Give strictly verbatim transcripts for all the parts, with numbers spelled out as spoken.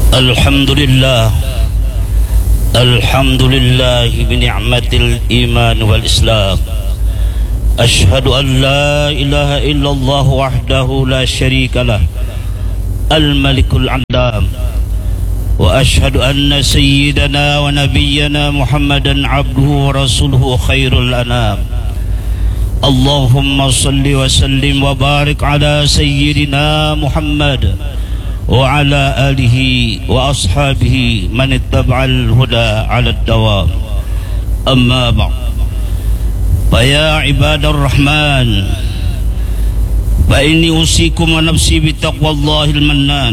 Alhamdulillah, Alhamdulillah bini'matil iman wal islam. Ashhadu an la ilaha illallah wahdahu la syarika lah, al-malikul alam. Wa ashhadu anna sayyidana wa nabiyyana Muhammadan abduhu wa rasuluhu khairul anam. Allahumma salli wa sallim wa barik ala sayyidina Muhammad wa ala alihi wa ashabihi man ittaba'al huda ala ad-dawam. Amma ba'd. Fa ya ibadar rahman, fa inni usikum wa nafsi bi taqwallahil mannan.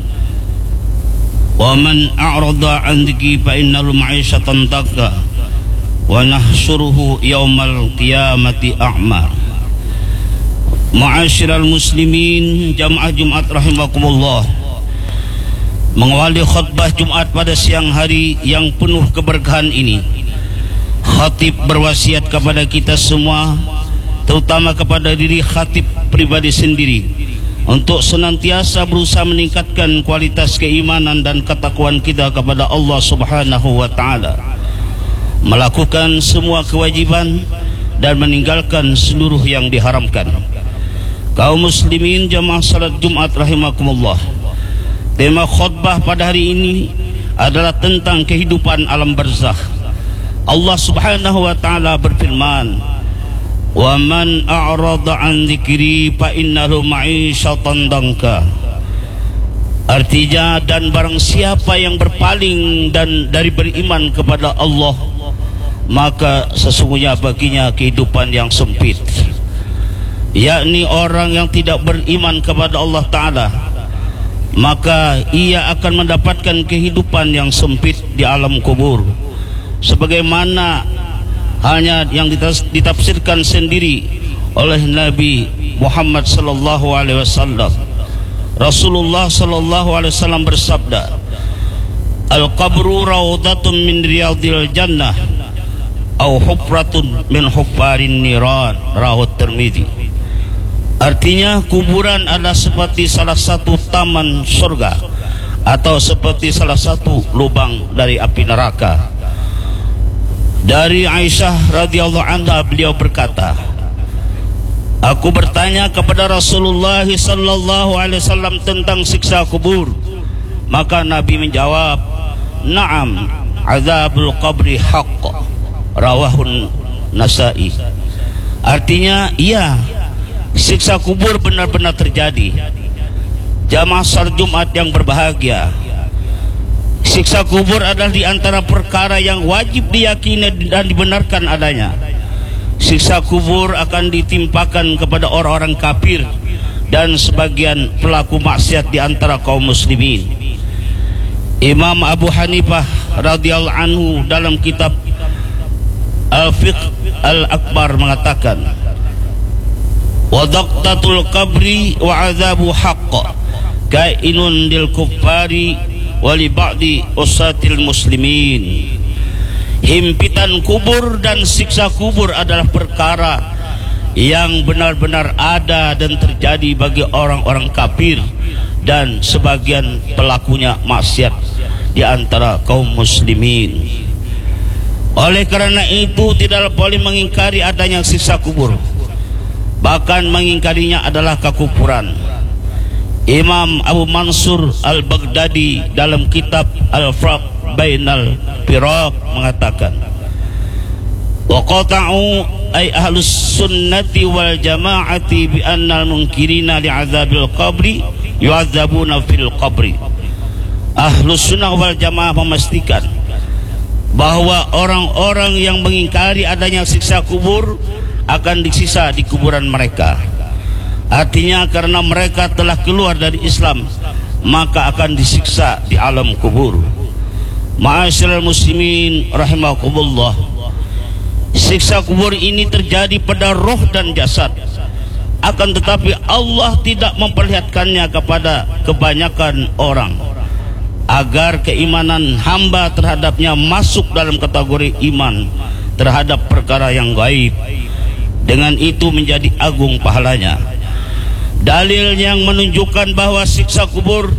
Wa man a'rada 'an dhikri fa innahu ma'isyatan dhanka wa nahsyuruhu yaumal qiyamati a'ma. Ma'asyiral muslimin, jamaah Jumat rahimakumullah. Mengawali khutbah Jumat pada siang hari yang penuh keberkahan ini, khatib berwasiat kepada kita semua, terutama kepada diri khatib pribadi sendiri, untuk senantiasa berusaha meningkatkan kualitas keimanan dan ketakwaan kita kepada Allah Subhanahu wa taala, melakukan semua kewajiban dan meninggalkan seluruh yang diharamkan. Kaum muslimin jamaah salat Jumat rahimakumullah, tema khutbah pada hari ini adalah tentang kehidupan alam barzakh. Allah Subhanahu wa taala berfirman, "Wa man a'rada 'an dzikri fa innahu ma'isyatan dhanka." Artinya, dan barang siapa yang berpaling dan dari beriman kepada Allah, maka sesungguhnya baginya kehidupan yang sempit, yakni orang yang tidak beriman kepada Allah Ta'ala, maka ia akan mendapatkan kehidupan yang sempit di alam kubur, sebagaimana hanya yang ditafsirkan sendiri oleh Nabi Muhammad sallallahu alaihi wasallam. Rasulullah sallallahu alaihi wasallam bersabda, "Al-qabru rawdatun min riyadil jannah au hufratun min hufarin niran." Rawahu Tirmidzi. Artinya, kuburan adalah seperti salah satu taman surga atau seperti salah satu lubang dari api neraka. Dari Aisyah radhiyallahu anha, beliau berkata, "Aku bertanya kepada Rasulullah sallallahu alaihi wasallam tentang siksa kubur, maka Nabi menjawab, 'Na'am, azabul qabri haqq.' Rawahun Nasa'i." Artinya, iya, siksa kubur benar-benar terjadi. Jamaah salat Jumat yang berbahagia, siksa kubur adalah di antara perkara yang wajib diyakini dan dibenarkan adanya. Siksa kubur akan ditimpakan kepada orang-orang kafir dan sebagian pelaku maksiat di antara kaum muslimin. Imam Abu Hanifah radhiyallahu anhu dalam kitab Al-Fiqh Al-Akbar mengatakan, "Wa daqtatul qabri wa azabu haqq kainun lil kuffari wa li ba'di usatil muslimin." Himpitan kubur dan siksa kubur adalah perkara yang benar-benar ada dan terjadi bagi orang-orang kafir dan sebagian pelakunya maksiat di antara kaum muslimin. Oleh karena itu, tidaklah boleh mengingkari adanya siksa kubur, bahkan mengingkarinya adalah kekufuran. Imam Abu Mansur Al-Baghdadi dalam kitab Al-Farq Bainal Firaq mengatakan, "Wa qata'u ay ahlus sunnati wal jama'ati bi annal munkirina li'azabil qabri yu'adzabuna fil qabri." Ahlus sunnah wal jamaah memastikan bahwa orang-orang yang mengingkari adanya siksa kubur akan disiksa di kuburan mereka. Artinya, karena mereka telah keluar dari Islam, maka akan disiksa di alam kubur. Ma'asyiral muslimin rahimakumullah, siksa kubur ini terjadi pada roh dan jasad, akan tetapi Allah tidak memperlihatkannya kepada kebanyakan orang, agar keimanan hamba terhadapnya masuk dalam kategori iman terhadap perkara yang gaib. Dengan itu menjadi agung pahalanya. Dalil yang menunjukkan bahwa siksa kubur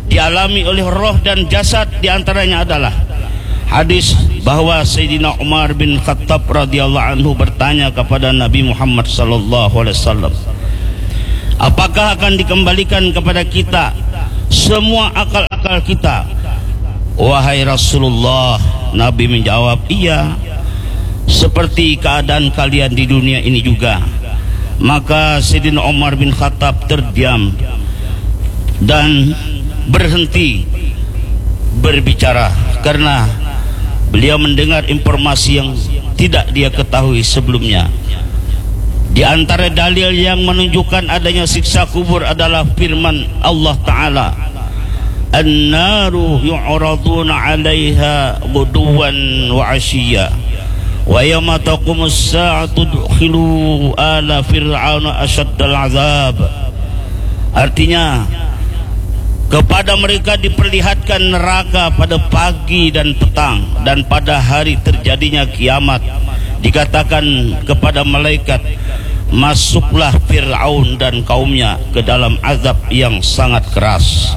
dialami oleh roh dan jasad. Di antaranya adalah hadis bahwa Sayyidina Umar bin Khattab radhiyallahu anhu bertanya kepada Nabi Muhammad sallallahu alaihi wasallam, apakah akan dikembalikan kepada kita semua akal-akal kita, wahai Rasulullah? Nabi menjawab, iya, seperti keadaan kalian di dunia ini juga. Maka Sayyidina Umar bin Khattab terdiam dan berhenti berbicara karena beliau mendengar informasi yang tidak dia ketahui sebelumnya. Di antara dalil yang menunjukkan adanya siksa kubur adalah firman Allah Ta'ala, an-naru yu'raduna 'alaiha ghuduwan wa 'ashiyya wa yawma taqumus sa'atu dukhilu ala fir'auna asyaddal 'adzab. Artinya, kepada mereka diperlihatkan neraka pada pagi dan petang, dan pada hari terjadinya kiamat dikatakan kepada malaikat, masuklah Fir'aun dan kaumnya ke dalam azab yang sangat keras.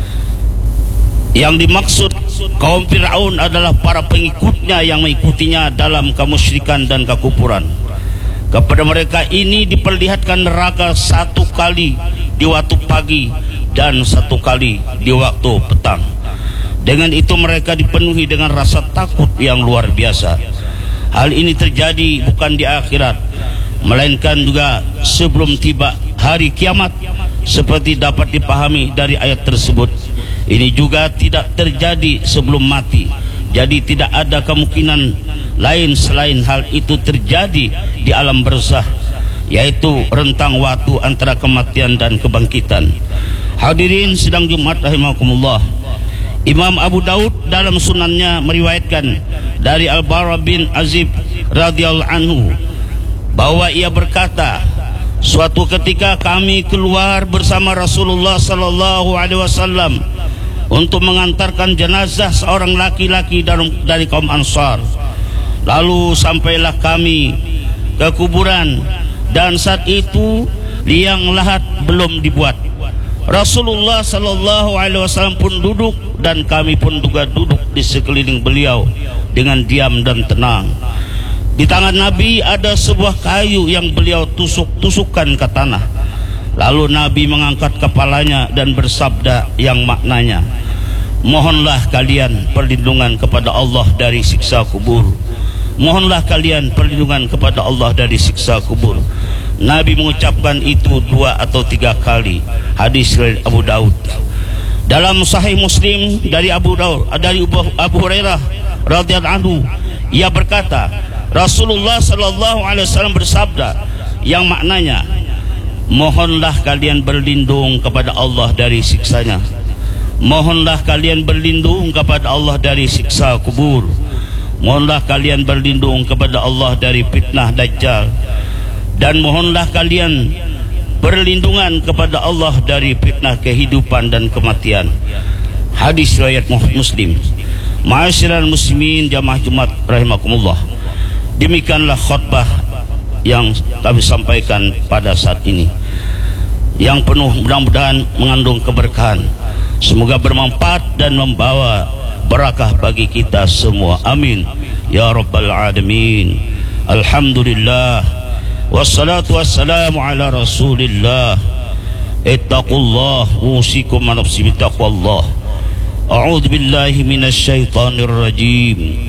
Yang dimaksud kaum Fir'aun adalah para pengikutnya yang mengikutinya dalam kemusyrikan dan kekufuran. Kepada mereka ini diperlihatkan neraka satu kali di waktu pagi dan satu kali di waktu petang. Dengan itu mereka dipenuhi dengan rasa takut yang luar biasa. Hal ini terjadi bukan di akhirat, melainkan juga sebelum tiba hari kiamat, seperti dapat dipahami dari ayat tersebut. Ini juga tidak terjadi sebelum mati, jadi tidak ada kemungkinan lain selain hal itu terjadi di alam barzakh, yaitu rentang waktu antara kematian dan kebangkitan. Hadirin sidang Jumat rahimakumullah, Imam Abu Daud dalam sunannya meriwayatkan dari Al-Bara bin Azib radhiyallahu anhu bahwa ia berkata, suatu ketika kami keluar bersama Rasulullah sallallahu alaihi wasallam untuk mengantarkan jenazah seorang laki-laki dari kaum Ansar. Lalu sampailah kami ke kuburan, dan saat itu liang lahat belum dibuat. Rasulullah sallallahu alaihi wasallam pun duduk, dan kami pun juga duduk di sekeliling beliau dengan diam dan tenang. Di tangan Nabi ada sebuah kayu yang beliau tusuk-tusukkan ke tanah. Lalu Nabi mengangkat kepalanya dan bersabda yang maknanya, mohonlah kalian perlindungan kepada Allah dari siksa kubur. Mohonlah kalian perlindungan kepada Allah dari siksa kubur. Nabi mengucapkan itu dua atau tiga kali. Hadis dari Abu Daud. Dalam Sahih Muslim dari Abu Daud, dari Abu Hurairah radhiyallahu anhu, ia berkata, Rasulullah sallallahu alaihi wasallam bersabda yang maknanya, mohonlah kalian berlindung kepada Allah dari siksanya. Mohonlah kalian berlindung kepada Allah dari siksa kubur. Mohonlah kalian berlindung kepada Allah dari fitnah Dajjal. Dan mohonlah kalian berlindungan kepada Allah dari fitnah kehidupan dan kematian. Hadis riwayat Muslim. Ma'asyiral muslimin jamaah Jumat rahimakumullah, demikianlah khutbah yang kami sampaikan pada saat ini, yang penuh mudah-mudahan mengandung keberkahan. Semoga bermanfaat dan membawa barakah bagi kita semua. Amin ya rabbal alamin. Alhamdulillah, wassalatu wassalamu ala rasulillah. Ittaqullah, usikum wa nafsi bittaqwallah. A'udzu billahi minasy syaithanir rajim.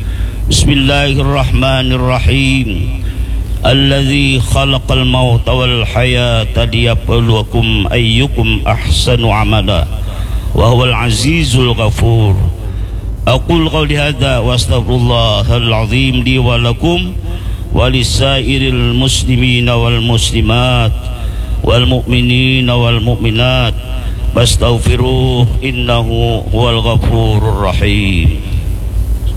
Bismillahirrahmanirrahim. Alladzi khalaqal mauta wal hayata liyabluwakum ayyukum ahsanu amala wa huwal azizul ghafur. Aqul qawli hadza wa astaghfirullahal azim li wa lakum wa lisairil muslimina wal muslimat wal mu'minina wal mu'minat fastaghfiruhu innahu huwal ghafurur rahim.